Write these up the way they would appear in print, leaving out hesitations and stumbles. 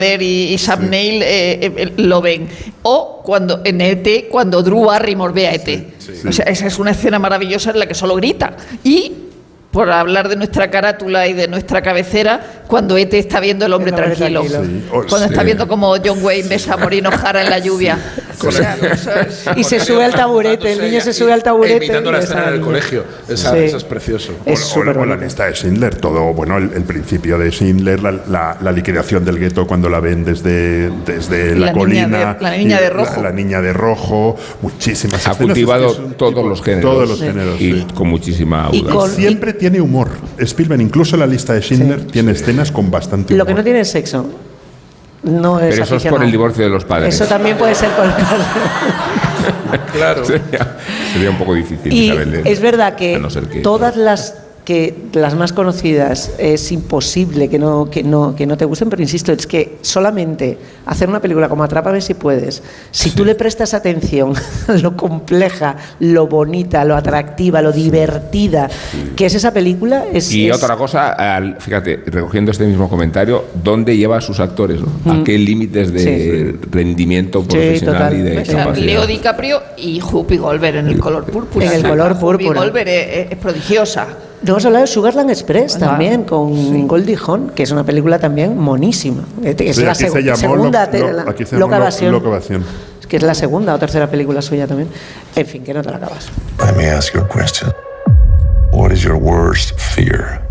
y Sam Neill lo ven. O cuando en E.T., cuando Drew Barrymore ve a E.T. O sea, esa es una escena maravillosa en la que solo grita. Y, por hablar de nuestra carátula y de nuestra cabecera, cuando E.T. está viendo El hombre tranquilo. Cuando está viendo como John Wayne besa a Maureen O'Hara en la lluvia. O sea, y se sube al taburete, el niño se sube al taburete. Imitando la escena del colegio. Eso es precioso. O la lista de Schindler, todo, bueno, el principio de Schindler, la liquidación del gueto cuando la ven desde la colina. La niña de rojo. La niña de rojo, muchísimas escenas. Ha cultivado todos los géneros. Todos los géneros. Y con muchísima audacia. Siempre tiene humor. Spielberg, incluso la lista de Schindler, tiene escenas con bastante humor. Lo que no tiene es sexo. No es pero eso aficionado. es por el divorcio de los padres. Eso también puede ser por el padre. Claro. Sería un poco difícil. Y Isabel, es verdad que todas las más conocidas es imposible que no te gusten, pero insisto, es que solamente hacer una película como Atrápame si puedes, si tú le prestas atención a lo compleja, lo bonita, lo atractiva, lo divertida que es esa película otra cosa, fíjate, recogiendo este mismo comentario, ¿dónde lleva a sus actores? ¿No? ¿A qué límites de rendimiento profesional y de capacidad? Leo DiCaprio y Whoopi Goldberg en El color púrpura. En El color púrpura. Whoopi Goldberg es prodigiosa. No hemos hablado de Sugarland Express también, con Goldie Hawn, que es una película también monísima. Es la segunda Loca Evasión. Es que es la segunda o tercera película suya también. En fin, que no te la acabas. Let me ask you a question. What is your worst fear?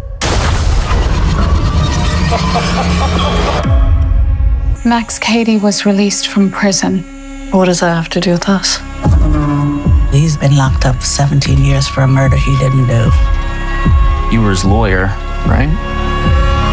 Max Cady was released from prison. What does that have to do with us? He's been locked up 17 years for a murder he didn't do. You were his lawyer, right?